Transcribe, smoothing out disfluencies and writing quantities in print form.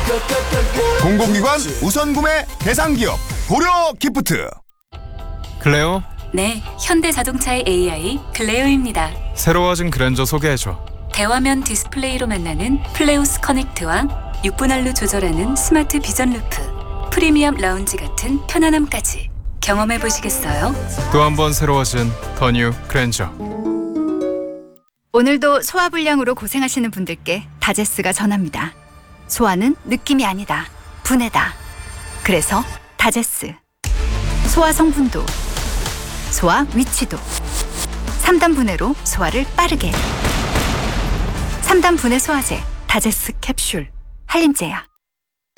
공공기관 우선 구매 대상 기업 고려 기프트. 클레오, 네, 현대자동차의 AI 클레오입니다. 새로워진 그랜저 소개해줘. 대화면 디스플레이로 만나는 플레오스 커넥트와 6분할로 조절하는 스마트 비전 루프, 프리미엄 라운지 같은 편안함까지 경험해 보시겠어요? 또 한 번 새로워진 더 뉴 그랜저. 오늘도 소화불량으로 고생하시는 분들께 다제스가 전합니다. 소화는 느낌이 아니다. 분해다. 그래서 다제스. 소화 성분도, 소화 위치도. 3단 분해로 소화를 빠르게. 3단 분해 소화제 다제스 캡슐. 한림제약.